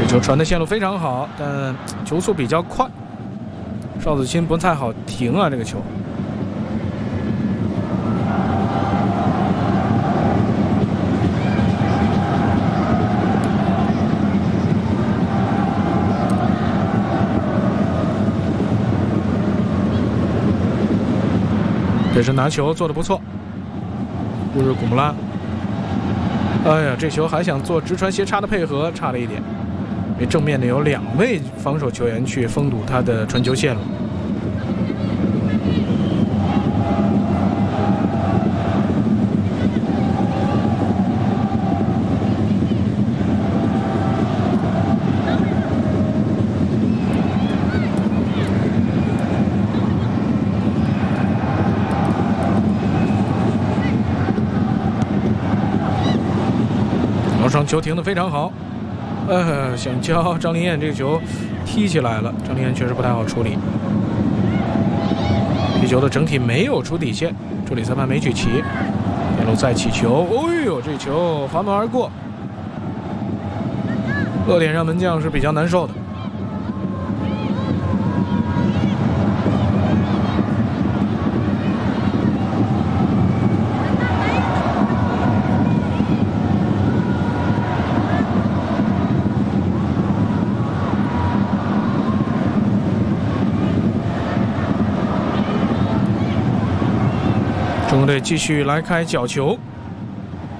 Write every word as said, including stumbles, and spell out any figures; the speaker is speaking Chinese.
球传的线路非常好，但球速比较快，邵子钦不太好停啊这个球。这是拿球做得不错，乌日古穆拉。哎呀，这球还想做直传斜插的配合，差了一点。因为正面的有两位防守球员去封堵他的传球线路。老上球停得非常好。呃，想教张林彦这个球踢起来了，张林彦确实不太好处理。踢球的整体没有出底线，助理裁判没举旗。田路再起球，哦呦，这球滑门而过，恶点让门将是比较难受的。中国队继续来开角球。